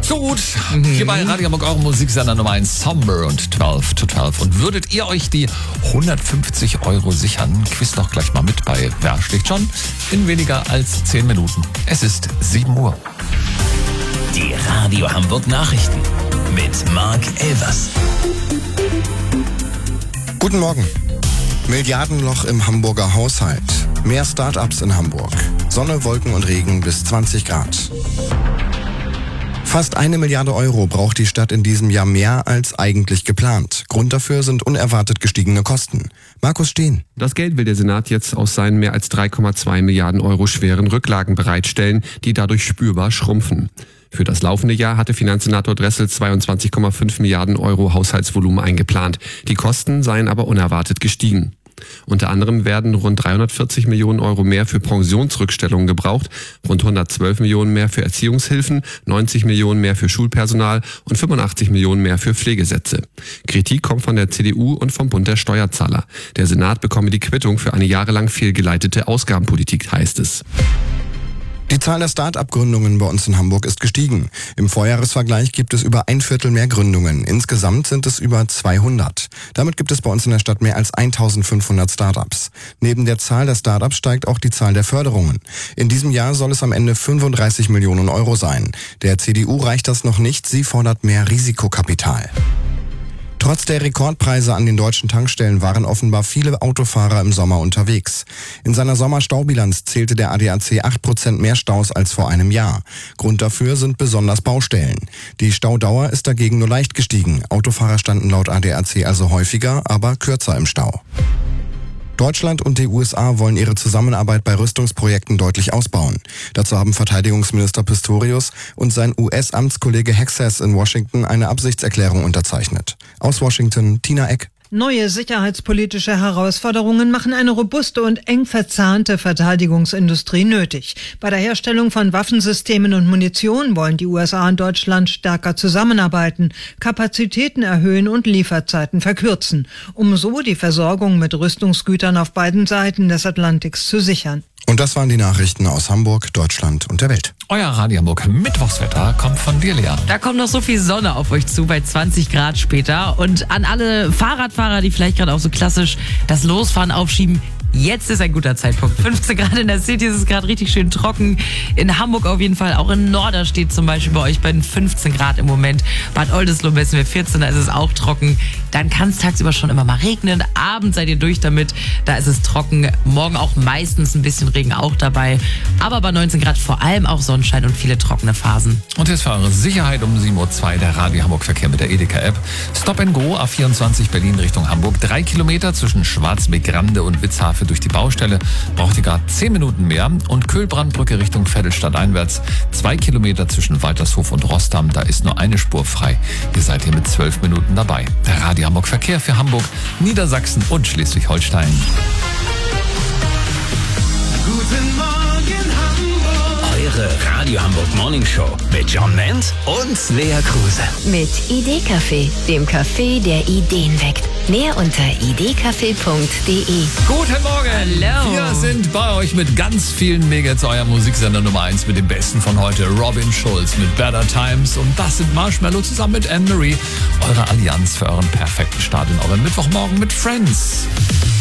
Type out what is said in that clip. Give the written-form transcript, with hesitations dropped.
So gut, hier bei Radio Hamburg, eure Musiksender Nummer 1, Somber und 12 to 12. Und würdet ihr euch die 150 € sichern? Quiz doch gleich mal mit bei Wer schlägt schon? In weniger als 10 Minuten. Es ist 7 Uhr. Die Radio Hamburg Nachrichten mit Marc Elvers. Guten Morgen. Milliardenloch im Hamburger Haushalt. Mehr Start-ups in Hamburg. Sonne, Wolken und Regen bis 20 Grad. Fast 1 Milliarde € braucht die Stadt in diesem Jahr mehr als eigentlich geplant. Grund dafür sind unerwartet gestiegene Kosten. Markus Steen. Das Geld will der Senat jetzt aus seinen mehr als 3,2 Milliarden € schweren Rücklagen bereitstellen, die dadurch spürbar schrumpfen. Für das laufende Jahr hatte Finanzsenator Dressel 22,5 Milliarden € Haushaltsvolumen eingeplant. Die Kosten seien aber unerwartet gestiegen. Unter anderem werden rund 340 Millionen € mehr für Pensionsrückstellungen gebraucht, rund 112 Millionen mehr für Erziehungshilfen, 90 Millionen mehr für Schulpersonal und 85 Millionen mehr für Pflegesätze. Kritik kommt von der CDU und vom Bund der Steuerzahler. Der Senat bekomme die Quittung für eine jahrelang fehlgeleitete Ausgabenpolitik, heißt es. Die Zahl der Start-up-Gründungen bei uns in Hamburg ist gestiegen. Im Vorjahresvergleich gibt es über 1/4 mehr Gründungen. Insgesamt sind es über 200. Damit gibt es bei uns in der Stadt mehr als 1500 Start-ups. Neben der Zahl der Start-ups steigt auch die Zahl der Förderungen. In diesem Jahr soll es am Ende 35 Millionen € sein. Der CDU reicht das noch nicht, sie fordert mehr Risikokapital. Trotz der Rekordpreise an den deutschen Tankstellen waren offenbar viele Autofahrer im Sommer unterwegs. In seiner Sommerstaubilanz zählte der ADAC 8% mehr Staus als vor einem Jahr. Grund dafür sind besonders Baustellen. Die Staudauer ist dagegen nur leicht gestiegen. Autofahrer standen laut ADAC also häufiger, aber kürzer im Stau. Deutschland und die USA wollen ihre Zusammenarbeit bei Rüstungsprojekten deutlich ausbauen. Dazu haben Verteidigungsminister Pistorius und sein US-Amtskollege Hexas in Washington eine Absichtserklärung unterzeichnet. Aus Washington, Tina Eck. Neue sicherheitspolitische Herausforderungen machen eine robuste und eng verzahnte Verteidigungsindustrie nötig. Bei der Herstellung von Waffensystemen und Munition wollen die USA und Deutschland stärker zusammenarbeiten, Kapazitäten erhöhen und Lieferzeiten verkürzen, um so die Versorgung mit Rüstungsgütern auf beiden Seiten des Atlantiks zu sichern. Und das waren die Nachrichten aus Hamburg, Deutschland und der Welt. Euer Radio Hamburg Mittwochswetter kommt von dir, Lea. Da kommt noch so viel Sonne auf euch zu bei 20 Grad später. Und an alle Fahrradfahrer, die vielleicht gerade auch so klassisch das Losfahren aufschieben, jetzt ist ein guter Zeitpunkt. 15 Grad in der City, es ist gerade richtig schön trocken. In Hamburg auf jeden Fall, auch in Norderstedt zum Beispiel bei euch bei den 15 Grad im Moment. Bad Oldesloe messen wir 14, da ist es auch trocken. Dann kann es tagsüber schon immer mal regnen. Abends seid ihr durch damit, da ist es trocken. Morgen auch meistens ein bisschen Regen auch dabei. Aber bei 19 Grad vor allem auch Sonnenschein und viele trockene Phasen. Und jetzt für eure Sicherheit um 7:02 Uhr der Radio Hamburg Verkehr mit der Edeka-App. Stop and Go, A24 Berlin Richtung Hamburg. 3 Kilometer zwischen Schwarzbeck-Grande und Witzhafe durch die Baustelle. Braucht ihr gerade 10 Minuten mehr. Und Köhlbrandbrücke Richtung Vettelstadt einwärts. 2 Kilometer zwischen Waltershof und Rostam. Da ist nur eine Spur frei. Ihr seid hier mit 12 Minuten dabei. Der Radio Hamburg Verkehr für Hamburg, Niedersachsen und Schleswig-Holstein. Guten Morgen Hamburg. Eure Radio Hamburg Morning Show mit John Ment und Lea Kruse. Mit Idee-Café, dem Café, der Ideen weckt. Mehr unter idcafé.de. Guten Morgen! Hallo! Wir sind bei euch mit ganz vielen Megahits, euer Musiksender Nummer 1 mit dem Besten von heute. Robin Schulz mit Better Times und das sind Marshmallow zusammen mit Anne-Marie. Eure Allianz für euren perfekten Start in euren Mittwochmorgen mit Friends.